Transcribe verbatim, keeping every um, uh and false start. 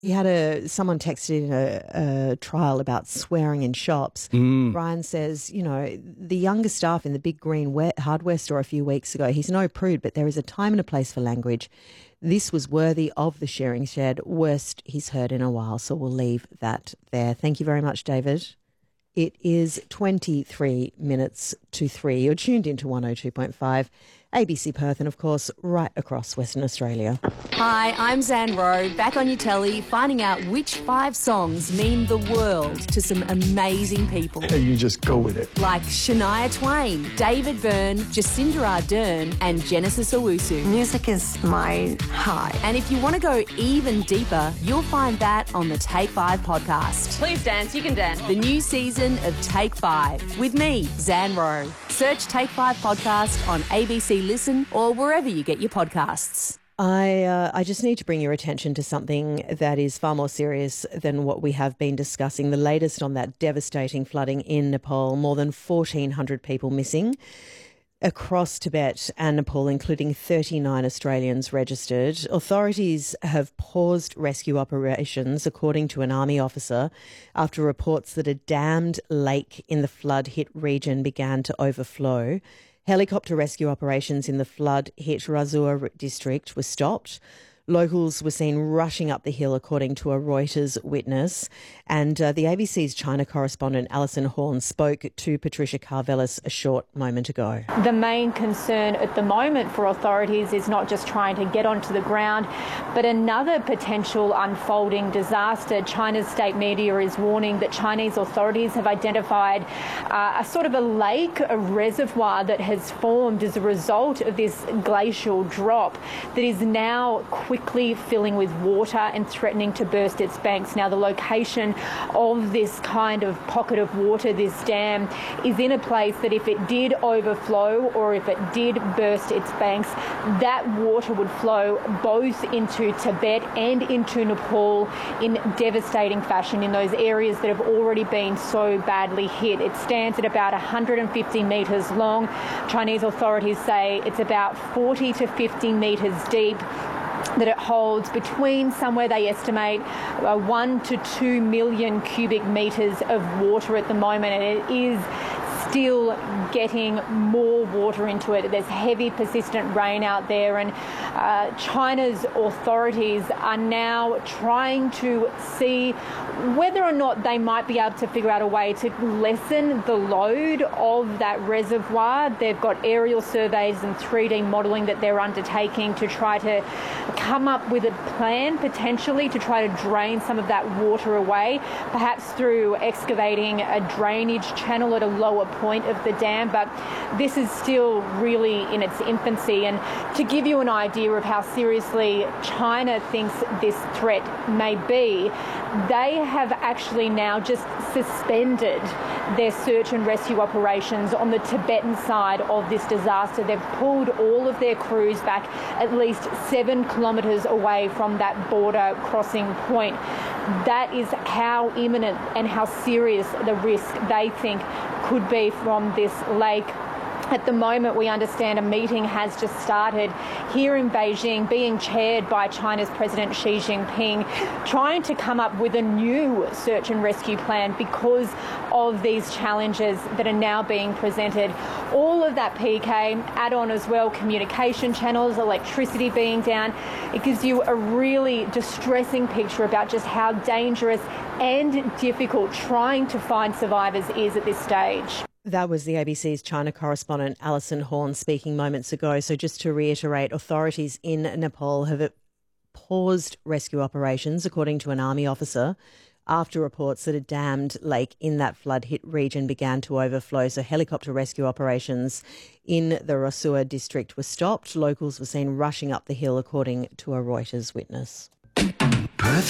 He had a someone texted in a, a trial about swearing in shops. Mm. Brian says, you know, the younger staff in the big green we- hardware store a few weeks ago, he's no prude, but there is a time and a place for language. This was worthy of the sharing shed. Worst he's heard in a while, so we'll leave that there. Thank you very much, David. It is twenty-three minutes to three. You're tuned into one oh two point five. A B C Perth and, of course, right across Western Australia. Hi, I'm Zan Rowe, back on your telly, finding out which five songs mean the world to some amazing people. You just go with it. Like Shania Twain, David Byrne, Jacinda Ardern and Genesis Owusu. Music is my high. And if you want to go even deeper, you'll find that on the Take Five podcast. Please dance, you can dance. The new season of Take Five with me, Zan Rowe. Search Take Five podcast on A B C Listen or wherever you get your podcasts. I uh, I just need to bring your attention to something that is far more serious than what we have been discussing. The latest on that devastating flooding in Nepal, more than fourteen hundred people missing across Tibet and Nepal, including thirty-nine Australians registered. Authorities have paused rescue operations, according to an army officer, after reports that a dammed lake in the flood-hit region began to overflow. Helicopter rescue operations in the flood-hit Rasua district were stopped. Locals were seen rushing up the hill, according to a Reuters witness. And uh, the A B C's China correspondent Alison Horn spoke to Patricia Carvelis a short moment ago. The main concern at the moment for authorities is not just trying to get onto the ground, but another potential unfolding disaster. China's state media is warning that Chinese authorities have identified uh, a sort of a lake, a reservoir that has formed as a result of this glacial drop that is now quickly filling with water and threatening to burst its banks. Now, the location of this kind of pocket of water, this dam, is in a place that if it did overflow or if it did burst its banks, that water would flow both into Tibet and into Nepal in devastating fashion in those areas that have already been so badly hit. It stands at about one hundred fifty metres long. Chinese authorities say it's about forty to fifty metres deep, that it holds between somewhere they estimate uh, one to two million cubic metres of water at the moment, and it is still getting more water into it. There's heavy, persistent rain out there, and uh, China's authorities are now trying to see whether or not they might be able to figure out a way to lessen the load of that reservoir. They've got aerial surveys and three D modelling that they're undertaking to try to come up with a plan, potentially, to try to drain some of that water away, perhaps through excavating a drainage channel at a lower point of the dam. But this is still really in its infancy. And to give you an idea of how seriously China thinks this threat may be, they have actually now just suspended their search and rescue operations on the Tibetan side of this disaster. They've pulled all of their crews back at least seven kilometres away from that border crossing point. That is how imminent and how serious the risk they think could be from this lake. At the moment, we understand a meeting has just started here in Beijing, being chaired by China's President Xi Jinping, trying to come up with a new search and rescue plan because of these challenges that are now being presented. All of that, P K, add on as well communication channels, electricity being down. It gives you a really distressing picture about just how dangerous and difficult trying to find survivors is at this stage. That was the A B C's China correspondent Alison Horn speaking moments ago. So just to reiterate, authorities in Nepal have paused rescue operations, according to an army officer, after reports that a dammed lake in that flood-hit region began to overflow. So helicopter rescue operations in the Rasua district were stopped. Locals were seen rushing up the hill, according to a Reuters witness. Perth's